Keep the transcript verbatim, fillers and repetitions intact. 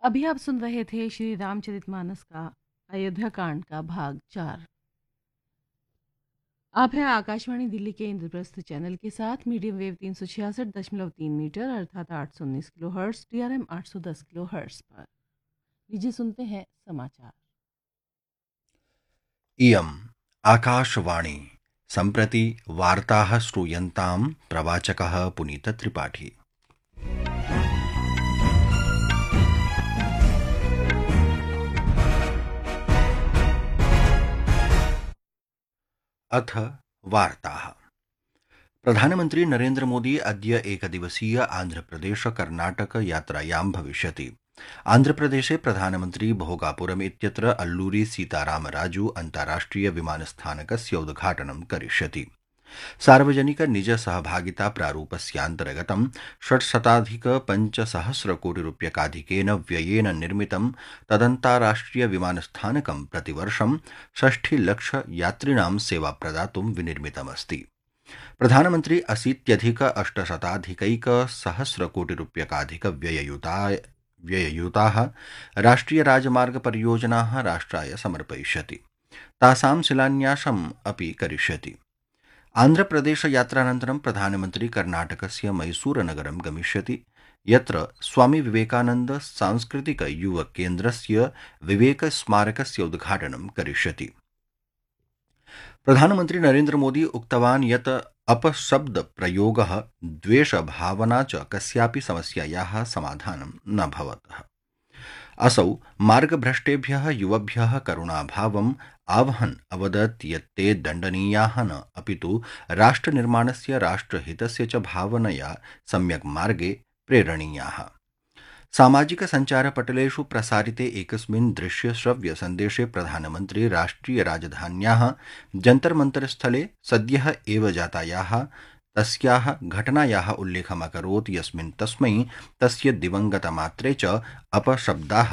अभी आप सुन रहे थे श्री रामचरितमानस का अयोध्या कांड का भाग चार। आप हैं आकाशवाणी दिल्ली के इंद्रप्रस्थ चैनल के साथ मीडियम वेव तीन सौ छियासठ दशमलव तीन मीटर अर्थात आठ सौ उन्नीस kilo hertz T R M आठ सौ दस किलो हर्ट्स पर। लीजिए सुनते हैं समाचार। इयम् आकाशवाणी सम्प्रति वार्ताः श्रूयन्तां प्रवाचकः पुनीतत्रिपाठी। अथ वार्ताः। प्रधानमन्त्री नरेन्द्र मोदी अद्य एकदिवसीय आन्ध्रप्रदेश कर्नाटक यात्रायां भविष्यति। आन्ध्रप्रदेशे प्रधानमन्त्री भोगापुरम् इत्यत्र अल्लूरी सीतारामराजू अन्ताराष्ट्रिय विमानस्थानकस्य उद्घाटनं करिष्यति। सार्वजनिक निज सहभागिता प्रारूपस्यान्तर्गतं षट्शताधिक पञ्चसहस्रकोटिरूप्यकाधिकेन व्ययेन निर्मितं तदन्ताराष्ट्रिय विमानस्थानकं प्रतिवर्षं षष्ठिलक्ष यात्रिणां सेवा प्रदातुं विनिर्मितमस्ति। प्रधानमन्त्री अशीत्यधिक अष्टशताधिकैक सहस्रकोटिरूप्यकाधिक व्यययुताय व्यययुताः राष्ट्रिय राजमार्ग परियोजनाः राष्ट्राय समर्पयिष्यति। तासां शिलान्यासम् अपि करिष्यति। आन्ध्रप्रदेश यात्रानन्तरं प्रधानमन्त्री कर्नाटकस्य मैसूरनगरं गमिष्यति, यत्र स्वामी विवेकानन्द सांस्कृतिक युवक केन्द्रस्य विवेक स्मारकस्य उद्घाटनं करिष्यति। प्रधानमन्त्री नरेन्द्र मोदी उक्तवान् यत् अपशब्द प्रयोगः द्वेषभावना च कस्यापि समस्यायाः समाधानं न भवतः। असौ मार्गभ्रष्टेभ्यः युवभ्यः करुणाभावम् आवहन् अवदत् यत् ते दण्डनीयाः न अपितु राष्ट्रनिर्माणस्य राष्ट्रहितस्य च भावनया सम्यक् मार्गे प्रेरणीयाः। सामाजिक सञ्चारपटलेषु प्रसारिते एकस्मिन् दृश्य श्रव्य सन्देशे प्रधानमन्त्री राष्ट्रिय राजधान्याः जन्तर मन्तर स्थले सद्यः एव जातायाः तस्याः घटनायाः उल्लेखम् अकरोत् यस्मिन् तस्मै तस्य दिवंगतमात्रे च अपशब्दाः